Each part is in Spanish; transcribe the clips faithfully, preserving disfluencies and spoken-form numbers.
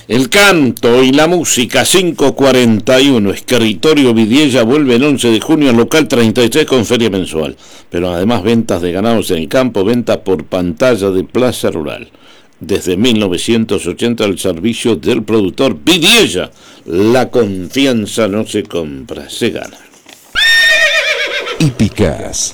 El canto y la música, cinco cuarenta y uno, Escritorio Vidiella vuelve el once de junio al local treinta y tres con feria mensual. Pero además ventas de ganados en el campo, ventas por pantalla de Plaza Rural. Desde mil novecientos ochenta el servicio del productor Vidiella. La confianza no se compra, se gana. Hípicas.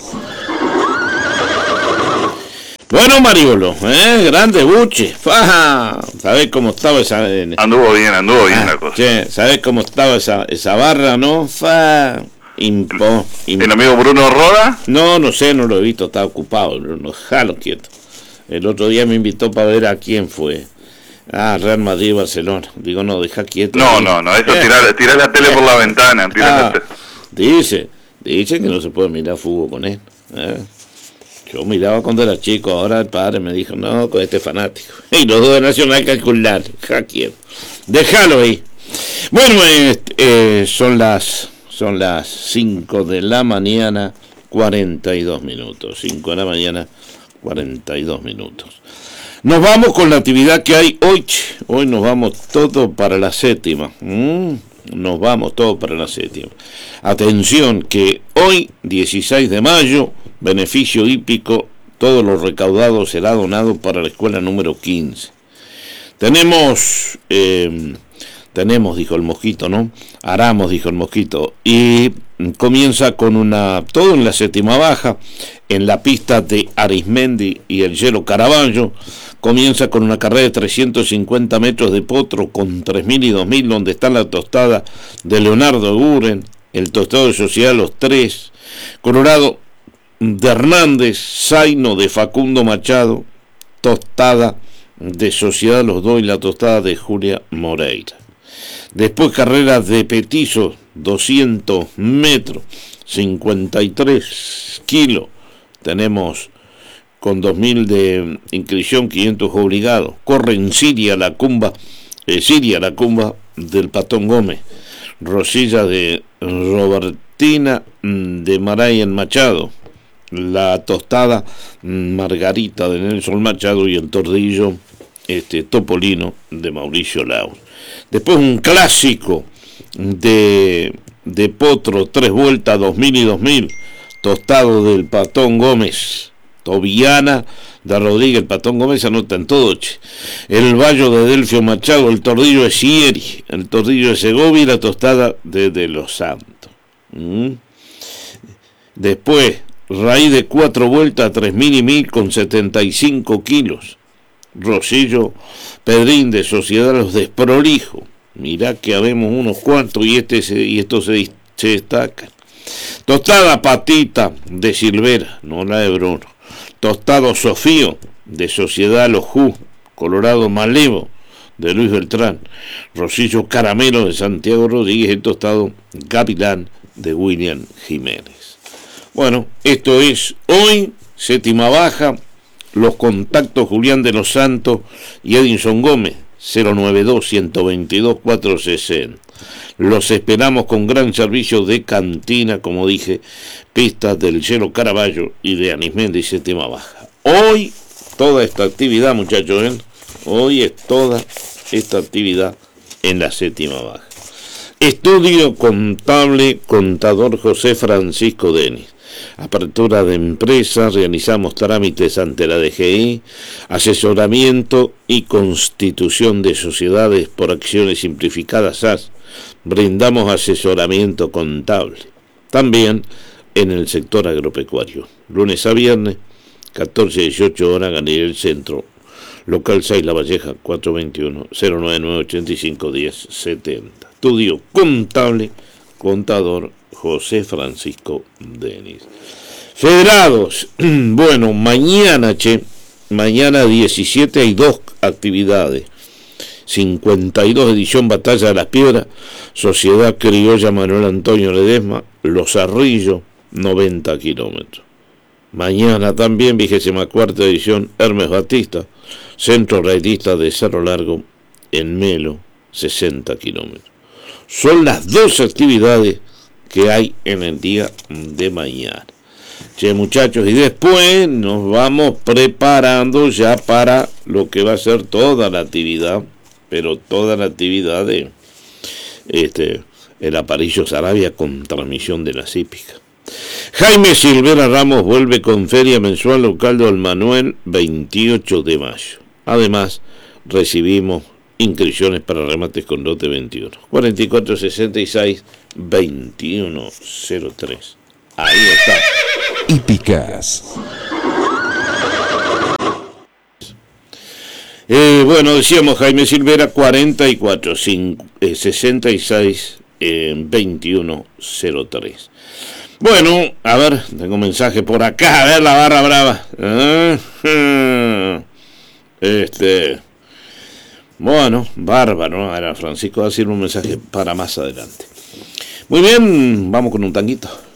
Bueno, Mariolo, ¿eh? Grande buche. ¿Sabés cómo estaba esa...? Anduvo bien, anduvo bien ah, la cosa. Che, ¿sabés cómo estaba esa, esa barra, no? Fa... Impo, impo. ¿El amigo Bruno Roda? No, no sé, no lo he visto, estaba ocupado, Bruno, jalo quieto. El otro día me invitó para ver a quién fue. Ah, Real Madrid, Barcelona. Digo, no, deja quieto. No, ahí. no, no, eso eh. tirar, tirar la tele por la ventana. Ah, la dice, dice que no se puede mirar fútbol con él. ¿eh? Yo miraba cuando era chico, ahora el padre me dijo, no, con este fanático. Y los dos de Nacional calcular, ja quiero. Déjalo ahí. Bueno, eh, eh, son las son las cinco de la mañana, cuarenta y dos minutos. cinco de la mañana, cuarenta y dos minutos. Nos vamos con la actividad que hay hoy. Hoy nos vamos todo para la séptima. Mm, nos vamos todo para la séptima. Atención que hoy, dieciséis de mayo, beneficio hípico, todo lo recaudado será donado para la escuela número quince. Tenemos, eh, tenemos, dijo el mosquito, ¿no? Aramos, dijo el mosquito. Y comienza con una, todo en la séptima baja, en la pista de Arismendi y el Hielo Caraballo. Comienza con una carrera de trescientos cincuenta metros de potro con tres mil y dos mil, donde está la tostada de Leonardo Guren, el tostado de Sociedad Los Tres, Colorado de Hernández, Zaino de Facundo Machado, tostada de Sociedad Los Dos y la tostada de Julia Moreira. Después carreras de Petizo, doscientos metros, cincuenta y tres kilos, tenemos con dos mil de inscripción, quinientos obligados. Corre en Siria la cumba, eh, Siria la cumba del Patón Gómez, Rosilla de Robertina de Marayan Machado, la tostada Margarita de Nelson Machado y el tordillo este, Topolino de Mauricio Laus. Después un clásico de, de potro, tres vueltas, dos mil y dos mil, tostado del Patón Gómez, Tobiana de Rodríguez, el Patón Gómez anota en todo, che. El Vallo de Delfio Machado, el tordillo de Sieri, el tordillo de Segovia y la tostada de De Los Santos. ¿Mm? Después, raíz de cuatro vueltas, tres mil y mil con setenta y cinco kilos. Rosillo Pedrín de Sociedad Los Desprolijos. Mirá que habemos unos cuantos y este se, y esto se, se destaca. Tostada Patita de Silvera, no la de Bruno. Tostado Sofío de Sociedad Los Ju, Colorado Malevo de Luis Beltrán. Rosillo Caramelo de Santiago Rodríguez. El tostado Gavilán de William Jiménez. Bueno, esto es hoy, séptima baja. Los contactos Julián de los Santos y Edinson Gómez, cero noventa y dos, ciento veintidós, cuatrocientos sesenta. Los esperamos con gran servicio de cantina, como dije, pistas del Hielo Caraballo y de Anismendi y séptima baja. Hoy, toda esta actividad, muchachos, ¿eh? Hoy es toda esta actividad en la séptima baja. Estudio contable, contador José Francisco Denis. Apertura de empresas, realizamos trámites ante la D G I, asesoramiento y constitución de sociedades por acciones simplificadas A S. Brindamos asesoramiento contable. También en el sector agropecuario. Lunes a viernes, catorce a dieciocho horas, Galería del Centro. Local seis La Valleja, cuatro veintiuno, cero noventa y nueve, ochenta y cinco, diez, setenta. Estudio contable, contador José Francisco Denis. Federados, bueno, mañana, che, mañana diecisiete hay dos actividades. cincuenta y dos edición Batalla de las Piedras, Sociedad Criolla Manuel Antonio Ledesma, Los Arrillos, noventa kilómetros. Mañana también, vigésima cuarta edición Hermes Batista, Centro Raidista de Cerro Largo, en Melo, sesenta kilómetros. Son las dos actividades que hay en el día de mañana. Che, muchachos, y después nos vamos preparando ya para lo que va a ser toda la actividad pero toda la actividad de este, el Aparillo Saravia con transmisión de las hípicas. Jaime Silvera Ramos vuelve con feria mensual local de Manuel veintiocho de mayo. Además, recibimos inscripciones para remates con lote veintiuno. cuarenta y cuatro sesenta y seis veintiuno cero tres. Ahí está. Hípicas. Eh, bueno, decíamos Jaime Silvera, cuarenta y cuatro sesenta y seis veintiuno cero tres. Bueno, a ver, tengo un mensaje por acá, a ver la barra brava. Este, bueno, bárbaro, era Francisco va a decir un mensaje para más adelante. Muy bien, vamos con un tanguito.